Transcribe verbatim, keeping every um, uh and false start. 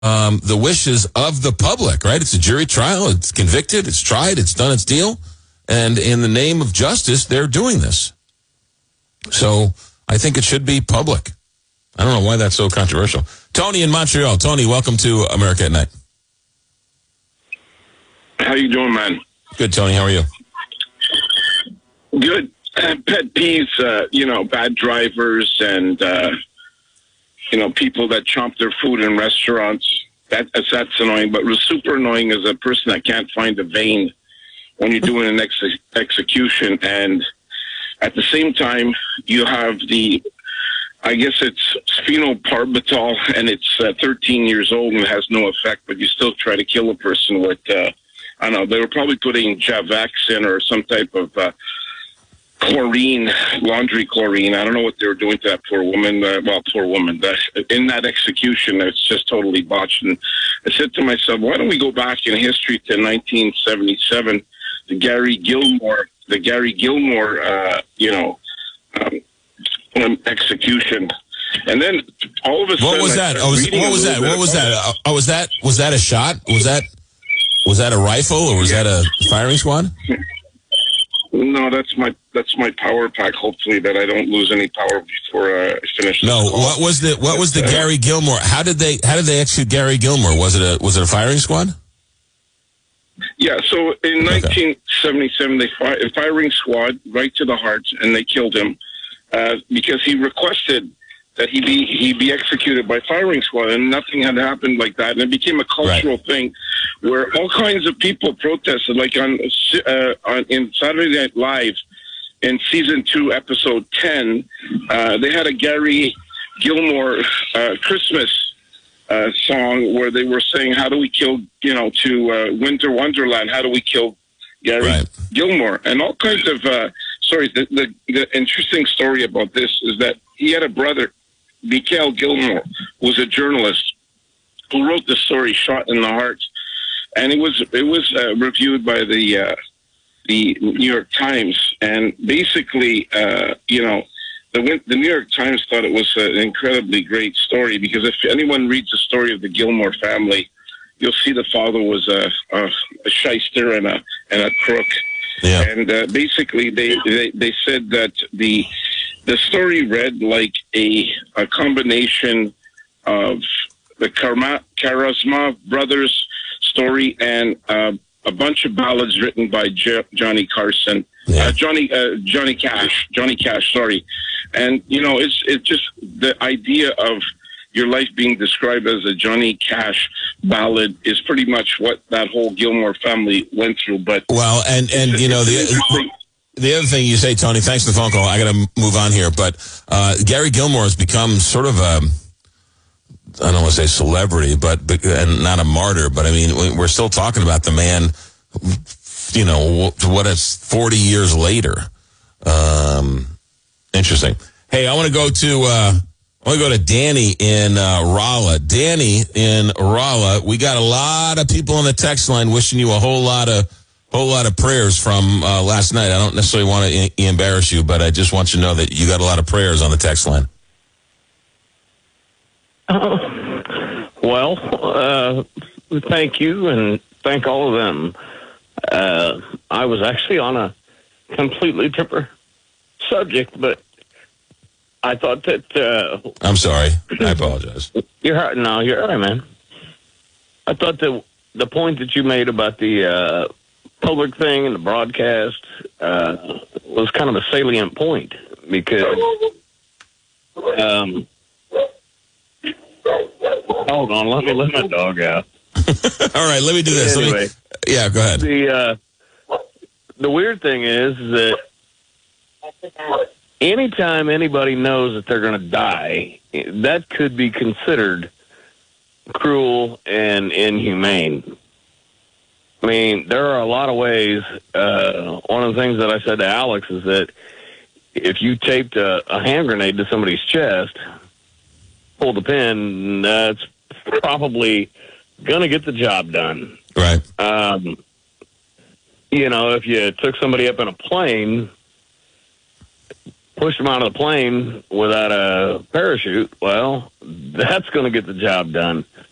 um, the wishes of the public, right? It's a jury trial. It's convicted. It's tried. It's done its deal. And in the name of justice, they're doing this. So I think it should be public. I don't know why that's so controversial. Tony in Montreal. Tony, welcome to America at Night. How you doing, man? Good, Tony. How are you? Good. Uh, pet peeves, uh, you know, bad drivers and, uh, you know, people that chomp their food in restaurants. That, that's annoying. But what's super annoying is a person that can't find a vein when you're doing an ex- execution. And at the same time, you have the, I guess it's phenobarbital, and it's uh, thirteen years old and has no effect, but you still try to kill a person with, uh, I don't know, they were probably putting Javax in or some type of uh, chlorine, laundry chlorine. I don't know what they were doing to that poor woman. Uh, well, poor woman. That, in that execution, it's just totally botched. And I said to myself, why don't we go back in history to nineteen seventy-seven, the Gary Gilmore, the Gary Gilmore, uh, you know, um, execution. And then all of a sudden, what was that? Oh, was, what was that? What was that? Oh, was that was that a shot? Was that was that a rifle or was yeah. that a firing squad? No, that's my that's my power pack. Hopefully, that I don't lose any power before uh, I finish. No, what was the what was the uh, Gary Gilmore? How did they how did they execute Gary Gilmore? Was it a was it a firing squad? Yeah. So in okay. nineteen seventy-seven, they fired a firing squad right to the heart, and they killed him uh, because he requested that he be he be executed by firing squad, and nothing had happened like that, and it became a cultural right. thing where all kinds of people protested, like on, uh, on in Saturday Night Live in season two, episode ten, uh, they had a Gary Gilmore uh, Christmas uh, song where they were saying, "How do we kill, you know, to uh, Winter Wonderland? How do we kill Gary right. Gilmore?" And all kinds of uh, stories. The, the the interesting story about this is that he had a brother, Mikhail Gilmore, who was a journalist who wrote the story "Shot in the Heart," and it was it was uh, reviewed by the uh, the New York Times. And basically, uh, you know, the the New York Times thought it was an incredibly great story because if anyone reads the story of the Gilmore family, you'll see the father was a a, a shyster and a and a crook. Yeah. And uh, basically, they, they they said that the the story read like a a combination of the Karma, Karamazov brothers story and uh, a bunch of ballads written by J- Johnny Carson, yeah. uh, Johnny uh, Johnny Cash, Johnny Cash. Sorry, and you know it's it's just the idea of your life being described as a Johnny Cash ballad is pretty much what that whole Gilmore family went through. But well, and and you know the. The other thing you say, Tony, thanks for the phone call. I got to move on here, but uh, Gary Gilmore has become sort of a, I don't want to say celebrity, but, but and not a martyr, but I mean, we're still talking about the man, you know, what it's forty years later. Um, interesting. Hey, I want to go to, uh, I want to go to Danny in uh, Rolla. Danny in Rolla, we got a lot of people on the text line wishing you a whole lot of Whole lot of prayers from uh, last night. I don't necessarily want to I- embarrass you, but I just want you to know that you got a lot of prayers on the text line. Uh, well, uh, thank you, and thank all of them. Uh, I was actually on a completely different subject, but I thought that... Uh, I'm sorry. I apologize. You're No, you're all right, man. I thought that the point that you made about the... Uh, public thing and the broadcast uh, was kind of a salient point because um, hold on, let me let my dog out. All right, let me do this. Anyway, me, yeah, go ahead. The uh, the weird thing is that anytime anybody knows that they're going to die, that could be considered cruel and inhumane. I mean, there are a lot of ways. Uh, one of the things that I said to Alex is that if you taped a, a hand grenade to somebody's chest, pull the pin, that's probably going to get the job done. Right. Um, you know, if you took somebody up in a plane, pushed them out of the plane without a parachute, well, that's going to get the job done.